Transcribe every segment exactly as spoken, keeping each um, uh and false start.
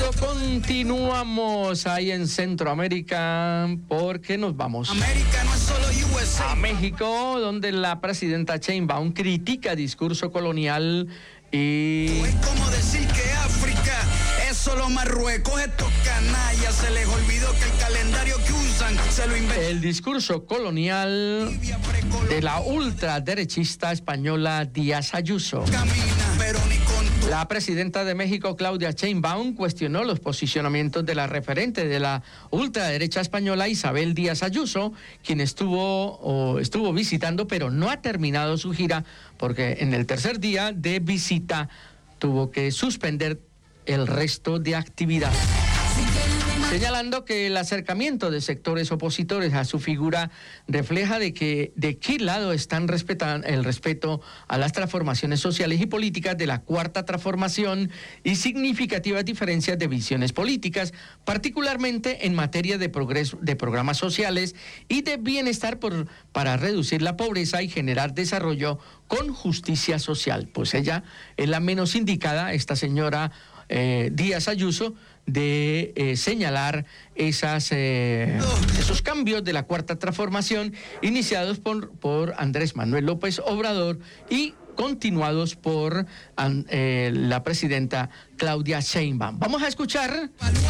Pero continuamos ahí en Centroamérica porque nos vamos América no es solo U S A. a México, donde la presidenta Sheinbaum critica discurso colonial y... Es como decir que África es solo Marruecos. Estos canallas se les olvidó que el calendario que usan se lo inventó. El discurso colonial de la ultraderechista española Díaz Ayuso. Camina, pero ni con tu... La presidenta de México, Claudia Sheinbaum, cuestionó los posicionamientos de la referente de la ultraderecha española, Isabel Díaz Ayuso, quien estuvo, o estuvo visitando, pero no ha terminado su gira, porque en el tercer día de visita tuvo que suspender el resto de actividades, señalando que el acercamiento de sectores opositores a su figura refleja de que de qué lado están respetando el respeto a las transformaciones sociales y políticas de la cuarta transformación y significativas diferencias de visiones políticas, particularmente en materia de progreso, de programas sociales y de bienestar por, para reducir la pobreza y generar desarrollo con justicia social. Pues ella es la menos indicada, esta señora eh, Díaz Ayuso, de eh, señalar esas, eh, esos cambios de la cuarta transformación iniciados por, por Andrés Manuel López Obrador y continuados por eh, la presidenta Claudia Sheinbaum. Vamos a escuchar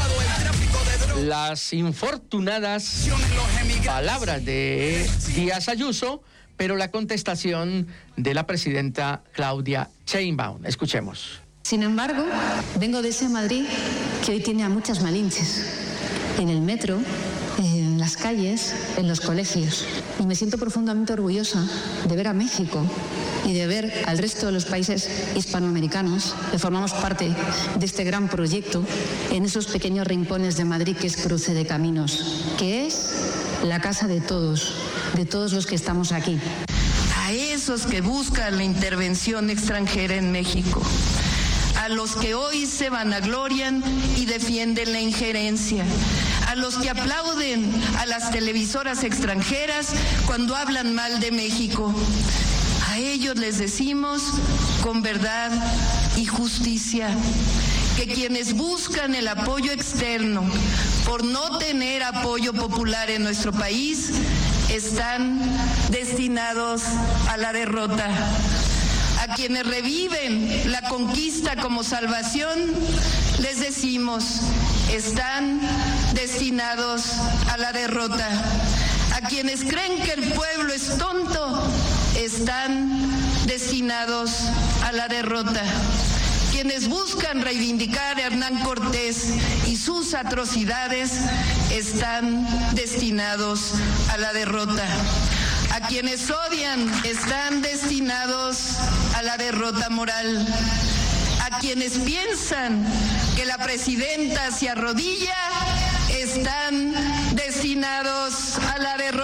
las infortunadas palabras de Díaz Ayuso, pero la contestación de la presidenta Claudia Sheinbaum. Escuchemos. Sin embargo, vengo de ese Madrid que hoy tiene a muchas malinches, en el metro, en las calles, en los colegios. Y me siento profundamente orgullosa de ver a México y de ver al resto de los países hispanoamericanos que formamos parte de este gran proyecto en esos pequeños rincones de Madrid que es Cruce de Caminos, que es la casa de todos, de todos los que estamos aquí. A esos que buscan la intervención extranjera en México, a los que hoy se vanaglorian y defienden la injerencia, a los que aplauden a las televisoras extranjeras cuando hablan mal de México. A ellos les decimos con verdad y justicia que quienes buscan el apoyo externo por no tener apoyo popular en nuestro país están destinados a la derrota. A quienes reviven la conquista como salvación, les decimos, están destinados a la derrota. A quienes creen que el pueblo es tonto, están destinados a la derrota. Quienes buscan reivindicar a Hernán Cortés y sus atrocidades, están destinados a la derrota. A quienes odian están destinados a la derrota moral. A quienes piensan que la presidenta se arrodilla están destinados a la derrota.